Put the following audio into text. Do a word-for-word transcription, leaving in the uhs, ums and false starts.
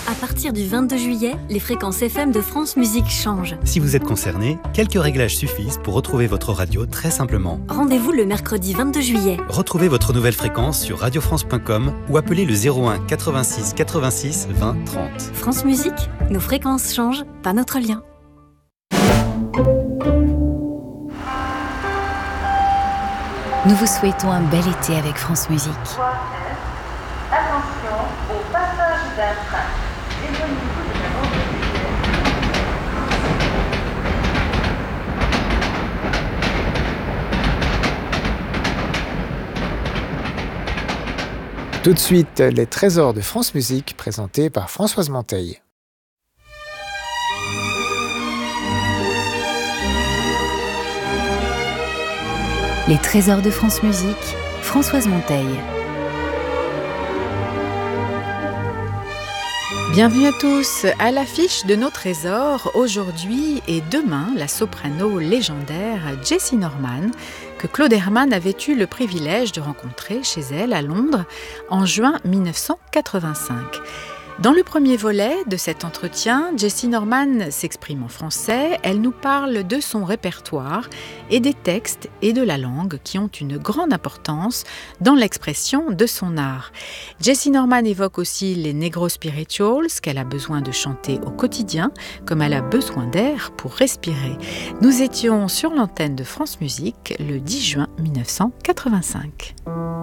À partir du vingt-deux juillet, les fréquences F M de France Musique changent. Si vous êtes concerné, quelques réglages suffisent pour retrouver votre radio très simplement. Rendez-vous le mercredi vingt-deux juillet. Retrouvez votre nouvelle fréquence sur radio france point com ou appelez le zéro un quatre-vingt-six quatre-vingt-six vingt trente. France Musique, nos fréquences changent, pas notre lien. Nous vous souhaitons un bel été avec France Musique. Attention au passage d'un train. Éloignez-vous de la bande de Tout de suite, les trésors de France Musique présentés par Françoise Monteil. Les trésors de France Musique, Françoise Monteil. Bienvenue à tous. À l'affiche de nos trésors, aujourd'hui et demain, la soprano légendaire Jessie Norman, que Claude Herman avait eu le privilège de rencontrer chez elle à Londres en juin dix-neuf cent quatre-vingt-cinq. Dans le premier volet de cet entretien, Jessie Norman s'exprime en français, elle nous parle de son répertoire et des textes et de la langue qui ont une grande importance dans l'expression de son art. Jessie Norman évoque aussi les Negro Spirituals qu'elle a besoin de chanter au quotidien, comme elle a besoin d'air pour respirer. Nous étions sur l'antenne de France Musique le dix juin dix-neuf cent quatre-vingt-cinq.